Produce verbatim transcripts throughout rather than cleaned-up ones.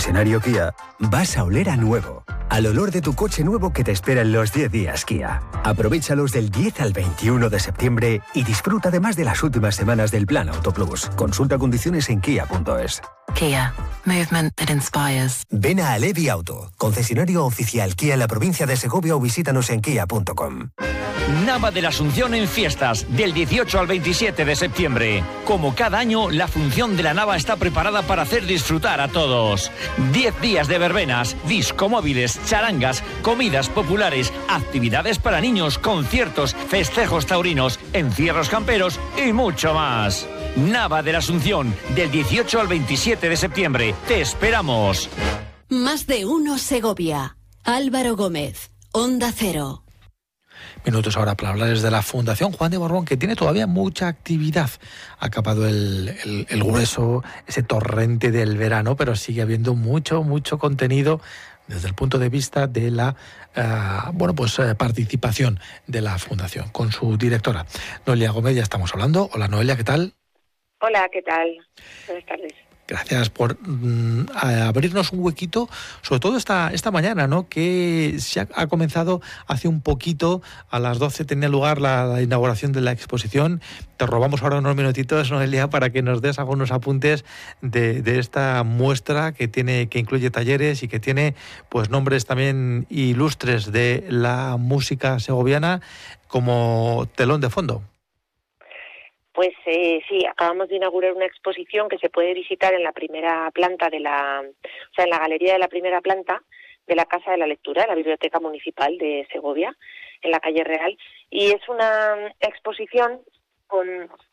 concesionario Kia, vas a oler a nuevo. Al olor de tu coche nuevo que te espera en los diez días Kia. Aprovéchalos del diez al veintiuno de septiembre y disfruta además de las últimas semanas del Plan Auto Plus. Consulta condiciones en kia punto es. Kia. Movement that inspires. Ven a Alevi Auto, concesionario oficial Kia en la provincia de Segovia, o visítanos en kia punto com. Nava de la Asunción en fiestas, del dieciocho al veintisiete de septiembre. Como cada año, la función de la Nava está preparada para hacer disfrutar a todos. Diez días de verbenas, discomóviles, charangas, comidas populares, actividades para niños, conciertos, festejos taurinos, encierros camperos y mucho más. Nava de la Asunción, del dieciocho al veintisiete de septiembre. ¡Te esperamos! Más de uno Segovia. Álvaro Gómez, Onda Cero. Minutos ahora para hablarles de la Fundación Juan de Borbón, que tiene todavía mucha actividad. Ha acabado el, el, el grueso, ese torrente del verano, pero sigue habiendo mucho, mucho contenido desde el punto de vista de la uh, bueno pues uh, participación de la Fundación, con su directora, Noelia Gómez. Ya estamos hablando. Hola, Noelia, ¿qué tal? Hola, ¿qué tal? Buenas tardes. Gracias por mm, abrirnos un huequito, sobre todo esta esta mañana, ¿no? Que se ha, ha comenzado hace un poquito, a las doce tenía lugar la, la inauguración de la exposición. Te robamos ahora unos minutitos, Noelia, para que nos des algunos apuntes de, de esta muestra que tiene, que incluye talleres y que tiene pues nombres también ilustres de la música segoviana como telón de fondo. Pues eh, sí, acabamos de inaugurar una exposición que se puede visitar en la primera planta de la, o sea, en la galería de la primera planta de la Casa de la Lectura, la Biblioteca Municipal de Segovia, en la calle Real, y es una exposición con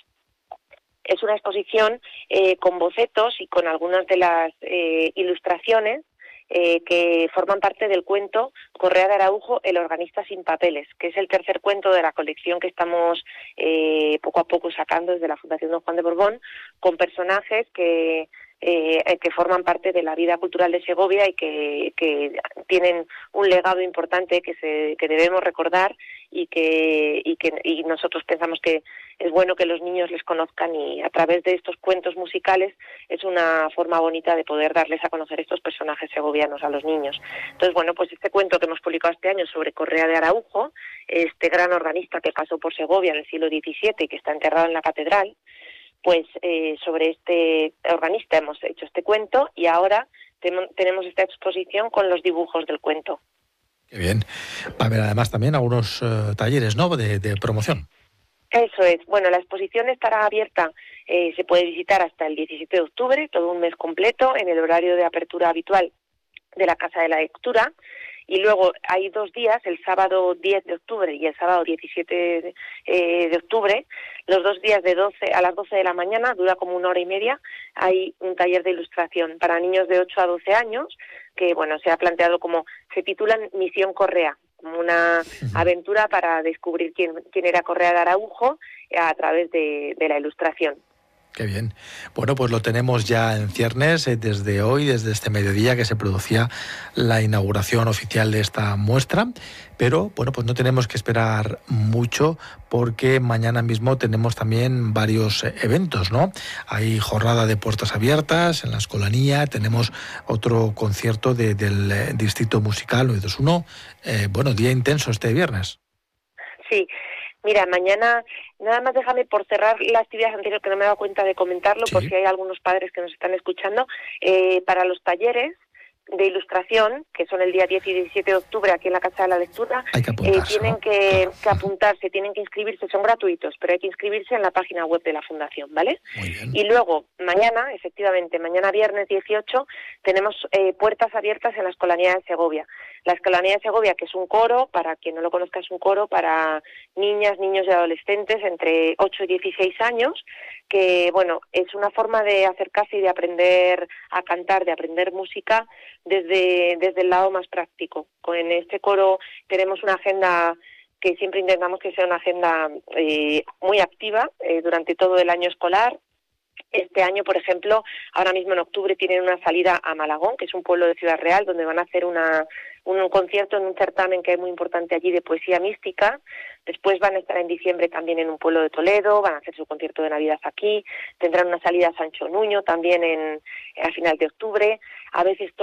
es una exposición eh, con bocetos y con algunas de las eh, ilustraciones Eh, que forman parte del cuento Correa de Araujo, el organista sin papeles, que es el tercer cuento de la colección que estamos eh, poco a poco sacando desde la Fundación Don Juan de Borbón, con personajes que eh, que forman parte de la vida cultural de Segovia y que, que tienen un legado importante que se que debemos recordar y que y que y nosotros pensamos que es bueno que los niños les conozcan, y a través de estos cuentos musicales es una forma bonita de poder darles a conocer estos personajes segovianos a los niños. Entonces, bueno, pues este cuento que hemos publicado este año sobre Correa de Araujo, este gran organista que pasó por Segovia en el siglo diecisiete y que está enterrado en la catedral, pues eh, sobre este organista hemos hecho este cuento, y ahora tem- tenemos esta exposición con los dibujos del cuento. Qué bien. Va a haber además también algunos uh, talleres, ¿no?, de, de promoción. Eso es. Bueno, la exposición estará abierta, eh, se puede visitar hasta el diecisiete de octubre, todo un mes completo, en el horario de apertura habitual de la Casa de la Lectura. Y luego hay dos días, el sábado diez de octubre y el sábado diecisiete de, eh, de octubre, los dos días de doce a las doce de la mañana, dura como una hora y media, hay un taller de ilustración para niños de ocho a doce años, que bueno, se ha planteado como, se titulan Misión Correa, como una aventura para descubrir quién, quién era Correa de Araujo a través de, de la ilustración. Qué bien. Bueno, pues lo tenemos ya en ciernes eh, desde hoy, desde este mediodía que se producía la inauguración oficial de esta muestra, pero bueno, pues no tenemos que esperar mucho porque mañana mismo tenemos también varios eh, eventos, ¿no? Hay jornada de puertas abiertas en la Escolanía, tenemos otro concierto de, del eh, Distrito Musical Oídos uno, eh, bueno, día intenso este viernes. Sí. Mira, mañana, nada más déjame por cerrar la actividad anterior, que no me he dado cuenta de comentarlo, sí, por si hay algunos padres que nos están escuchando. Eh, para los talleres de ilustración, que son el día diez y diecisiete de octubre aquí en la Casa de la Lectura, hay que apuntarse, eh, tienen ¿no? que, que apuntarse, tienen que inscribirse, son gratuitos, pero hay que inscribirse en la página web de la Fundación, ¿vale? Muy bien. Y luego, mañana, efectivamente, mañana viernes dieciocho, tenemos eh, puertas abiertas en la Escolanía de Segovia. La Escolanía de Segovia, que es un coro, para quien no lo conozca, es un coro para niñas, niños y adolescentes entre ocho y dieciséis años, que, bueno, es una forma de acercarse y de aprender a cantar, de aprender música desde, desde el lado más práctico. En este coro tenemos una agenda que siempre intentamos que sea una agenda eh, muy activa eh, durante todo el año escolar. Este año, por ejemplo, ahora mismo en octubre tienen una salida a Malagón, que es un pueblo de Ciudad Real, donde van a hacer una, un concierto en un certamen que es muy importante allí de poesía mística. Después van a estar en diciembre también en un pueblo de Toledo, van a hacer su concierto de Navidad aquí, tendrán una salida a Sancho Nuño también en, a final de octubre. A veces